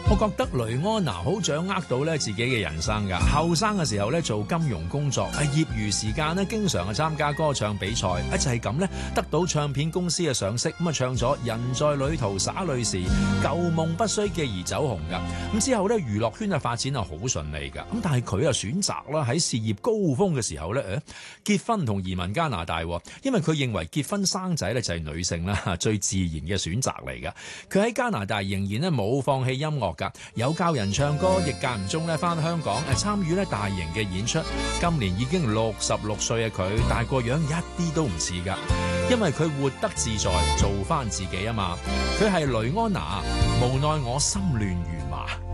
我覺得雷安娜好掌握到咧自己嘅人生㗎。後生嘅時候咧做金融工作，業餘時間咧經常參加歌唱比賽，就係咁咧得到唱片公司嘅賞識，咁啊唱咗《人在旅途灑淚時》，舊夢不須記而走紅㗎。咁之後咧娛樂圈嘅發展係好順利㗎。咁但係佢啊選擇啦喺事業高峰嘅時候咧結婚同移民加拿大，因為佢認為結婚生仔咧就係女性啦最自然嘅選擇嚟㗎。佢喺加拿大仍然咧冇放棄音樂。有教人唱歌，亦間唔中咧翻香港參與咧大型嘅演出。今年已經66歲嘅佢，但係個樣一啲都唔似㗎，因為佢活得自在，做翻自己啊嘛。佢係雷安娜，無奈我心亂如麻。